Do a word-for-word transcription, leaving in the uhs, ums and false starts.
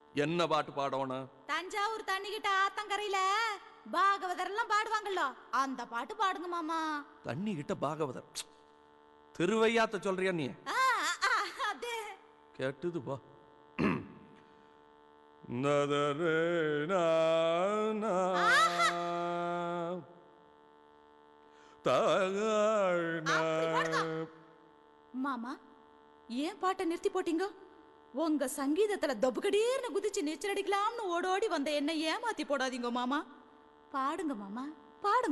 என்ன பாட்டு பாடணும்? தஞ்சாவூர் தண்ணிக்கிட்ட ஆத்தங்கரையில பாகவதர் எல்லாம் பாடுவாங்கல்ல, அந்த பாட்டு பாடுங்க மாமா. தண்ணி கிட்ட பாகவதர் திருவையாத்த சொல்றியா நீ? அது கேட்டுது பா. மாமா, ஏன் பாட்டை நிறுத்தி போட்டீங்க? உங்க சங்கீதத்துல தொபுகடீர்னு குதிச்சு நீச்சல் அடிக்கலாம்னு ஓடோடி வந்த என்ன ஏமாத்தி போடாதீங்க மாமா. பாடுங்க மாமா, பாடுங்க.